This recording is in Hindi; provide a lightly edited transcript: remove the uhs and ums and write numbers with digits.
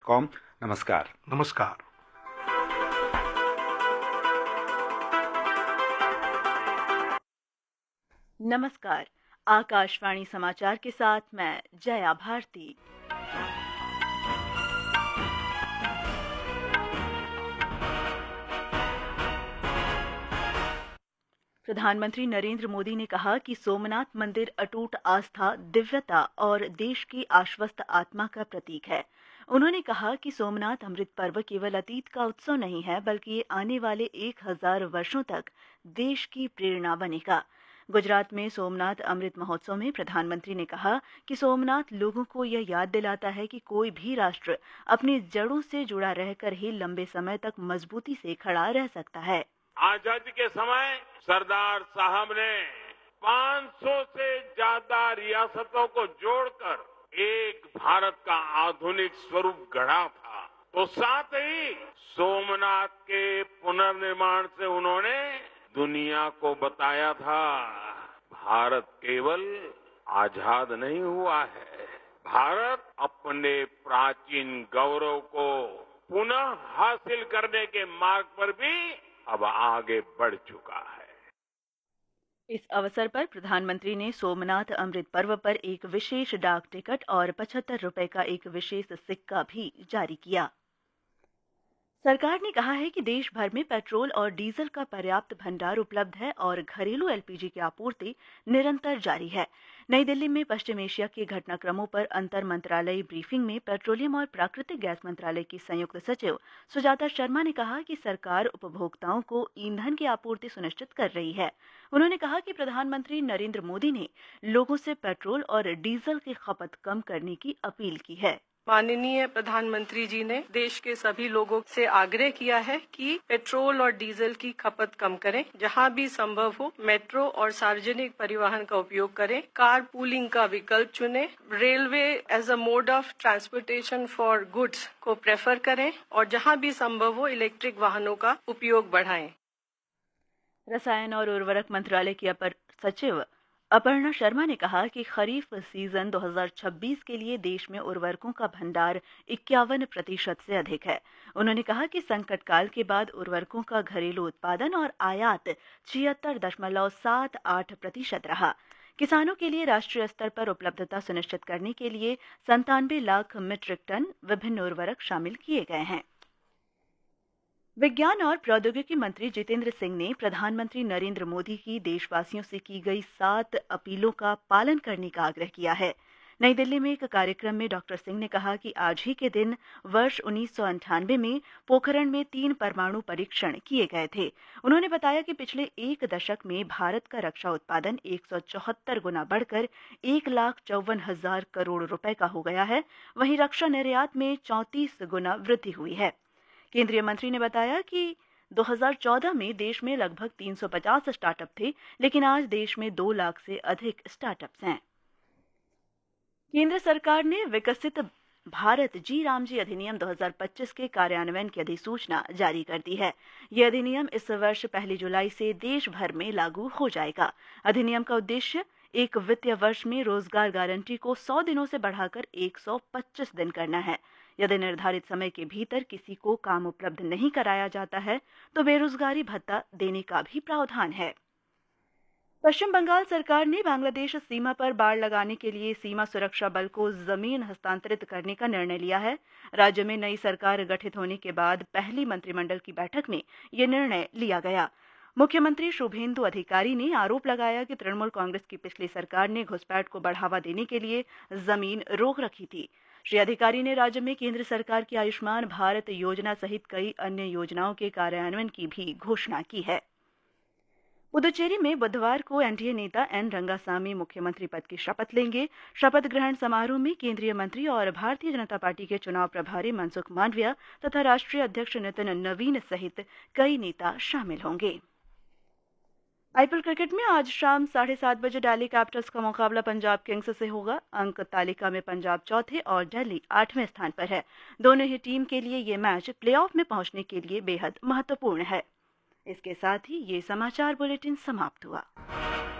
www.bbc.com। नमस्कार। नमस्कार। नमस्कार। आकाशवाणी समाचार के साथ मैं जया भारती। प्रधानमंत्री नरेंद्र मोदी ने कहा कि सोमनाथ मंदिर अटूट आस्था, दिव्यता और देश की आश्वस्त आत्मा का प्रतीक है। उन्होंने कहा कि सोमनाथ अमृत पर्व केवल अतीत का उत्सव नहीं है, बल्कि ये आने वाले 1000 वर्षों तक देश की प्रेरणा बनेगा। गुजरात में सोमनाथ अमृत महोत्सव में प्रधानमंत्री ने कहा कि सोमनाथ लोगों को यह याद दिलाता है कि कोई भी राष्ट्र अपनी जड़ों से जुड़ा रहकर ही लंबे समय तक मजबूती से खड़ा रह सकता है। आजादी के समय सरदार साहब ने 500 से ज्यादा रियासतों को जोड़कर एक भारत का आधुनिक स्वरूप गढ़ा था। तो साथ ही सोमनाथ के पुनर्निर्माण से उन्होंने दुनिया को बताया था, भारत केवल आजाद नहीं हुआ है, भारत अपने प्राचीन गौरव को पुनः हासिल करने के मार्ग पर भी अब आगे बढ़ चुका है। इस अवसर पर प्रधानमंत्री ने सोमनाथ अमृत पर्व पर एक विशेष डाक टिकट और 75 रुपए का एक विशेष सिक्का भी जारी किया। सरकार ने कहा है कि देश भर में पेट्रोल और डीजल का पर्याप्त भंडार उपलब्ध है और घरेलू एलपीजी की आपूर्ति निरंतर जारी है। नई दिल्ली में पश्चिम एशिया के घटनाक्रमों पर अंतर मंत्रालयी ब्रीफिंग में पेट्रोलियम और प्राकृतिक गैस मंत्रालय की संयुक्त सचिव सुजाता शर्मा ने कहा कि सरकार उपभोक्ताओं को ईंधन की आपूर्ति सुनिश्चित कर रही है। उन्होंने कहा कि प्रधानमंत्री नरेंद्र मोदी ने लोगों से पेट्रोल और डीजल की खपत कम करने की अपील की है। माननीय प्रधानमंत्री जी ने देश के सभी लोगों से आग्रह किया है कि पेट्रोल और डीजल की खपत कम करें, जहां भी संभव हो मेट्रो और सार्वजनिक परिवहन का उपयोग करें, कार पूलिंग का विकल्प चुनें, railway as a mode of transportation for goods को प्रेफर करें और जहां भी संभव हो इलेक्ट्रिक वाहनों का उपयोग बढ़ाएं। रसायन और उर्वरक मंत्रालय की अपर सचिव अपर्णा शर्मा ने कहा कि खरीफ सीजन 2026 के लिए देश में उर्वरकों का भंडार 51% से अधिक है। उन्होंने कहा कि संकट काल के बाद उर्वरकों का घरेलू उत्पादन और आयात 76.78% रहा। किसानों के लिए राष्ट्रीय स्तर पर उपलब्धता सुनिश्चित करने के लिए 97 लाख मीट्रिक टन विभिन्न उर्वरक शामिल किए गए हैं। विज्ञान और प्रौद्योगिकी मंत्री जितेंद्र सिंह ने प्रधानमंत्री नरेंद्र मोदी की देशवासियों से की गई 7 अपीलों का पालन करने का आग्रह किया है। नई दिल्ली में एक कार्यक्रम में डॉक्टर सिंह ने कहा कि आज ही के दिन वर्ष 1998 में पोखरण में 3 परमाणु परीक्षण किए गए थे। उन्होंने बताया कि पिछले एक दशक में भारत का रक्षा उत्पादन 174 गुना बढ़कर 1,54,000 करोड़ रुपए का हो गया है। वहीं रक्षा निर्यात में 34 गुना वृद्धि हुई है। केंद्रीय मंत्री ने बताया कि 2014 में देश में लगभग 350 स्टार्टअप थे, लेकिन आज देश में 2 लाख से अधिक स्टार्टअप्स हैं। केंद्र सरकार ने विकसित भारत जी राम जी अधिनियम 2025 के कार्यान्वयन की अधिसूचना जारी कर दी है। यह अधिनियम इस वर्ष 1 जुलाई से देश भर में लागू हो जाएगा। अधिनियम का उद्देश्य एक वित्तीय वर्ष में रोजगार गारंटी को 100 दिनों से बढ़ाकर 125 दिन करना है। यदि निर्धारित समय के भीतर किसी को काम उपलब्ध नहीं कराया जाता है तो बेरोजगारी भत्ता देने का भी प्रावधान है। पश्चिम बंगाल सरकार ने बांग्लादेश सीमा पर बाड़ लगाने के लिए सीमा सुरक्षा बल को जमीन हस्तांतरित करने का निर्णय लिया है। राज्य में नई सरकार गठित होने के बाद पहली मंत्रिमंडल की बैठक में यह निर्णय लिया गया। मुख्यमंत्री शुभेंदु अधिकारी ने आरोप लगाया कि तृणमूल कांग्रेस की पिछली सरकार ने घुसपैठ को बढ़ावा देने के लिए जमीन रोक रखी थी। श्री अधिकारी ने राज्य में केंद्र सरकार की आयुष्मान भारत योजना सहित कई अन्य योजनाओं के कार्यान्वयन की भी घोषणा की है। पुदुचेरी में बुधवार को एनडीए नेता एन रंगासामी मुख्यमंत्री पद की शपथ लेंगे। शपथ ग्रहण समारोह में केंद्रीय मंत्री और भारतीय जनता पार्टी के चुनाव प्रभारी मनसुख मांडविया तथा राष्ट्रीय अध्यक्ष नितिन नवीन सहित कई नेता शामिल होंगे। आईपीएल क्रिकेट में आज शाम 7:30 बजे दिल्ली कैपिटल्स का मुकाबला पंजाब किंग्स से होगा। अंक तालिका में पंजाब चौथे और दिल्ली 8वें स्थान पर है। दोनों ही टीम के लिए ये मैच प्लेऑफ में पहुंचने के लिए बेहद महत्वपूर्ण है। इसके साथ ही ये समाचार बुलेटिन समाप्त हुआ।